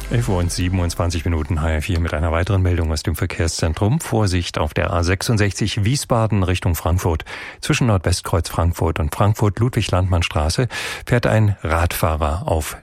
11:27 HR4 mit einer weiteren Meldung aus dem Verkehrszentrum. Vorsicht auf der A66 Wiesbaden Richtung Frankfurt. Zwischen Nordwestkreuz Frankfurt und Frankfurt-Ludwig-Landmann-Straße fährt ein Radfahrer auf